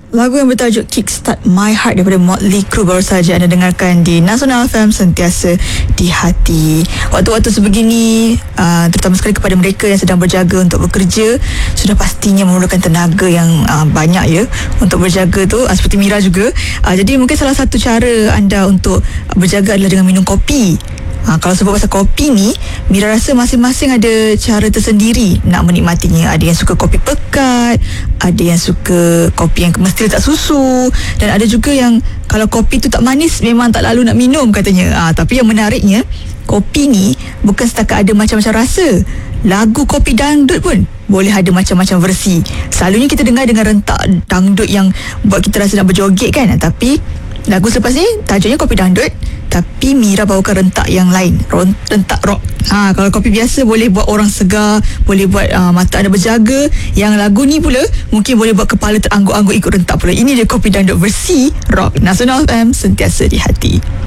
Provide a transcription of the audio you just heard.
Lagu yang bertajuk Kickstart My Heart daripada Motley Crue baru saja anda dengarkan di Nasional FM, sentiasa di hati. Waktu-waktu sebegini, terutama sekali kepada mereka yang sedang berjaga untuk bekerja, sudah pastinya memerlukan tenaga yang banyak ya untuk berjaga tu, seperti Mira juga. Jadi mungkin salah satu cara anda untuk berjaga adalah dengan minum kopi. Kalau sebut pasal kopi ni, Mira rasa masing-masing ada cara tersendiri nak menikmatinya. Ada yang suka kopi pekat, ada yang suka kopi yang mesti letak susu, dan ada juga yang kalau kopi tu tak manis memang tak lalu nak minum katanya. Tapi yang menariknya, kopi ni bukan setakat ada macam-macam rasa. Lagu kopi dangdut pun boleh ada macam-macam versi. Selalunya kita dengar dengan rentak dangdut yang buat kita rasa nak berjoget kan. Tapi lagu selepas ni tajuknya kopi dangdut, tapi Mira bawakan rentak yang lain, rentak rock. Kalau kopi biasa boleh buat orang segar, boleh buat mata anda berjaga. Yang lagu ni pula mungkin boleh buat kepala terangguk-angguk ikut rentak pula. Ini dia kopi dangdut versi rock. Nasional FM, sentiasa di hati.